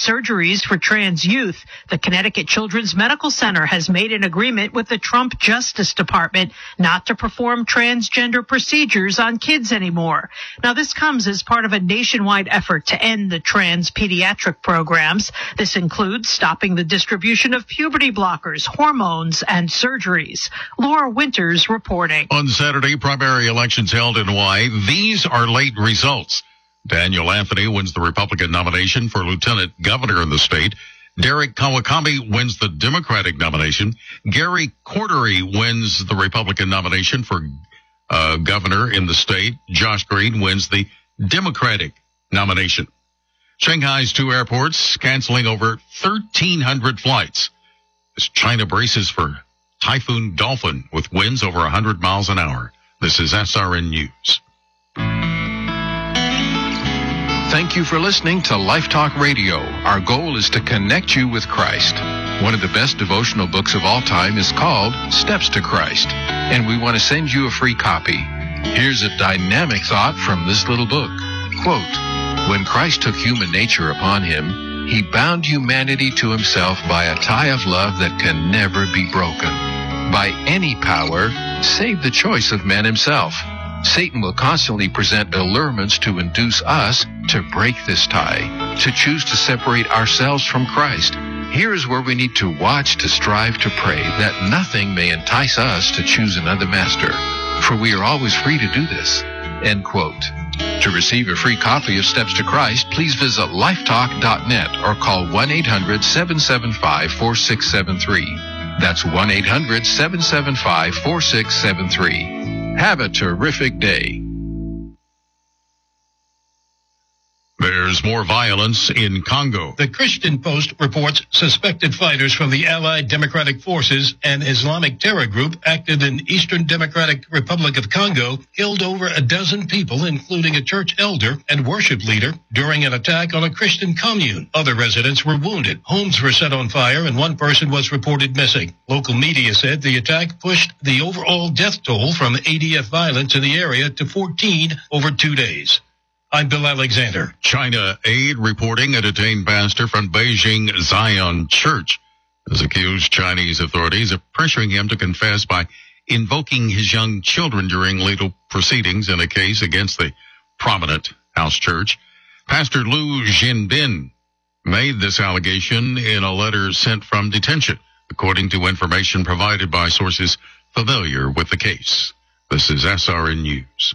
surgeries for trans youth. The Connecticut Children's Medical Center has made an agreement with the Trump Justice Department not to perform transgender procedures on kids anymore. Now, this comes as part of a nationwide effort to end the trans pediatric programs. This includes stopping the distribution of puberty blockers, hormones, and surgeries. Laura Winters reporting. On Saturday, primary elections held in Hawaii. These are late results. Daniel Anthony wins the Republican nomination for lieutenant governor in the state. Derek Kawakami wins the Democratic nomination. Gary Cordery wins the Republican nomination for governor in the state. Josh Green wins the Democratic nomination. Shanghai's 2 airports canceling over 1,300 flights as China braces for Typhoon Dolphin with winds over 100 miles an hour. This is SRN News. Thank you for listening to Life Talk Radio. Our goal is to connect you with Christ. One of the best devotional books of all time is called Steps to Christ, and we want to send you a free copy. Here's a dynamic thought from this little book. Quote, when Christ took human nature upon him, he bound humanity to himself by a tie of love that can never be broken. By any power, save the choice of man himself. Satan will constantly present allurements to induce us to break this tie, to choose to separate ourselves from Christ. Here is where we need to watch, to strive, to pray, that nothing may entice us to choose another master, for we are always free to do this. End quote. To receive a free copy of Steps to Christ, please visit lifetalk.net or call 1-800-775-4673. That's 1-800-775-4673. Have a terrific day. There's more violence in Congo. The Christian Post reports suspected fighters from the Allied Democratic Forces and Islamic terror group active in Eastern Democratic Republic of Congo killed over a dozen people, including a church elder and worship leader, during an attack on a Christian commune. Other residents were wounded. Homes were set on fire and one person was reported missing. Local media said the attack pushed the overall death toll from ADF violence in the area to 14 over 2 days. I'm Bill Alexander. China Aid reporting a detained pastor from Beijing Zion Church has accused Chinese authorities of pressuring him to confess by invoking his young children during legal proceedings in a case against the prominent house church. Pastor Liu Jinbin made this allegation in a letter sent from detention, according to information provided by sources familiar with the case. This is SRN News.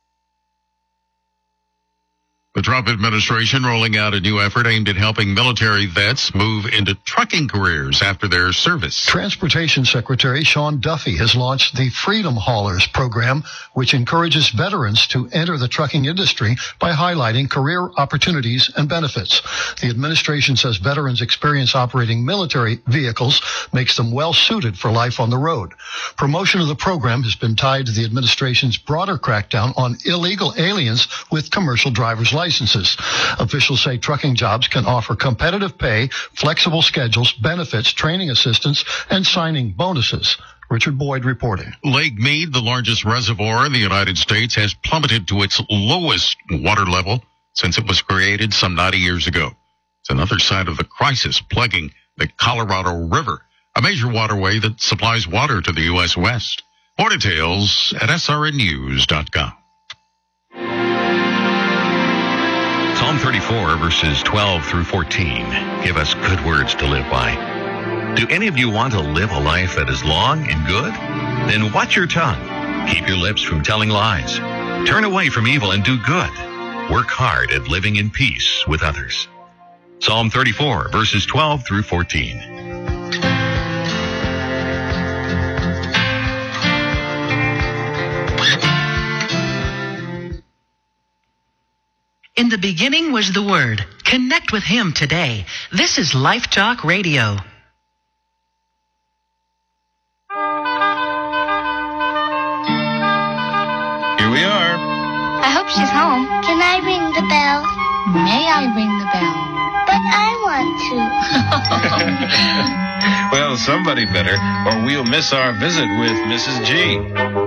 The Trump administration rolling out a new effort aimed at helping military vets move into trucking careers after their service. Transportation Secretary Sean Duffy has launched the Freedom Haulers program, which encourages veterans to enter the trucking industry by highlighting career opportunities and benefits. The administration says veterans' experience operating military vehicles makes them well suited for life on the road. Promotion of the program has been tied to the administration's broader crackdown on illegal aliens with commercial driver's licenses. Officials say trucking jobs can offer competitive pay, flexible schedules, benefits, training assistance, and signing bonuses. Richard Boyd reporting. Lake Mead, the largest reservoir in the United States, has plummeted to its lowest water level since it was created some 90 years ago. It's another side of the crisis plaguing the Colorado River, a major waterway that supplies water to the U.S. West. More details at srnnews.com. Psalm 34, verses 12 through 14, give us good words to live by. Do any of you want to live a life that is long and good? Then watch your tongue. Keep your lips from telling lies. Turn away from evil and do good. Work hard at living in peace with others. Psalm 34, verses 12 through 14. In the beginning was the Word. Connect with Him today. This is Life Talk Radio. Here we are. I hope she's home. Can I ring the bell? May I ring the bell? But I want Well, somebody better, or we'll miss our visit with Mrs. G.